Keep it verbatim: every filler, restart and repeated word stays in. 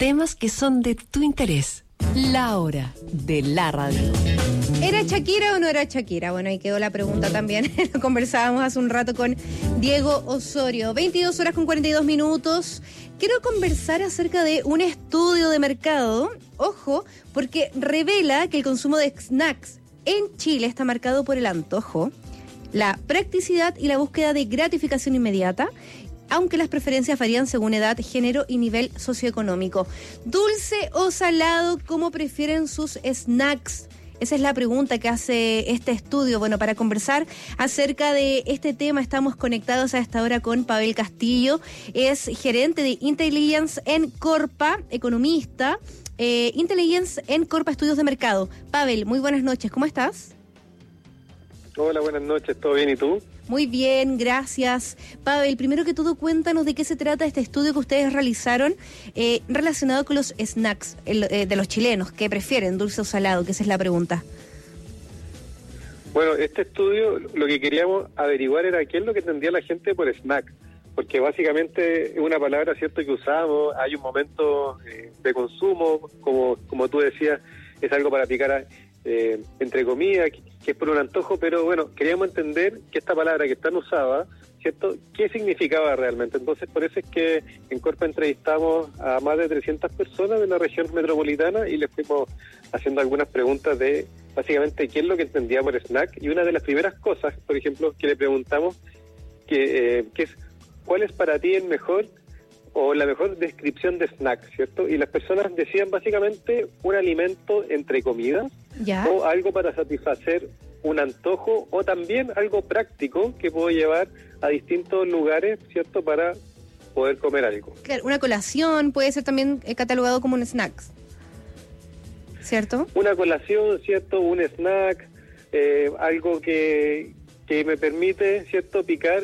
temas que son de tu interés. La hora de la radio. ¿Era Shakira o no era Shakira? Bueno, ahí quedó la pregunta también. Lo conversábamos hace un rato con Diego Osorio. veintidós horas con cuarenta y dos minutos. Quiero conversar acerca de un estudio de mercado, ojo, porque revela que el consumo de snacks en Chile está marcado por el antojo, la practicidad y la búsqueda de gratificación inmediata, aunque las preferencias varían según edad, género y nivel socioeconómico. ¿Dulce o salado? ¿Cómo prefieren sus snacks? Esa es la pregunta que hace este estudio. Bueno, para conversar acerca de este tema estamos conectados a esta hora con Pavel Castillo. Es gerente de Intelligence en Corpa, economista. Eh, Intelligence en Corpa Estudios de Mercado. Pavel, muy buenas noches. ¿Cómo estás? Hola, buenas noches. ¿Todo bien y tú? Muy bien, gracias. Pavel, primero que todo, cuéntanos de qué se trata este estudio que ustedes realizaron eh, relacionado con los snacks el, eh, de los chilenos. ¿Qué prefieren, dulce o salado? Que esa es la pregunta. Bueno, este estudio lo que queríamos averiguar era qué es lo que entendía la gente por snack, porque básicamente es una palabra, cierto, que usamos, hay un momento eh, de consumo, como como tú decías, es algo para picar eh, entre comillas, que, que es por un antojo, pero bueno, queríamos entender que esta palabra que es tan usada, ¿cierto?, ¿qué significaba realmente? Entonces, por eso es que en Corpa entrevistamos a más de trescientas personas de la región metropolitana y les fuimos haciendo algunas preguntas de, básicamente, qué es lo que entendía por snack. Y una de las primeras cosas, por ejemplo, que le preguntamos, que, eh, que es, ¿cuál es para ti el mejor o la mejor descripción de snack, ¿cierto? Y las personas decían básicamente un alimento entre comidas, ¿ya?, o algo para satisfacer un antojo, o también algo práctico que puedo llevar a distintos lugares, ¿cierto?, para poder comer algo. Claro, una colación puede ser también eh, catalogado como un snack, ¿cierto? Una colación, ¿cierto?, un snack, eh, algo que, que me permite, ¿cierto?, picar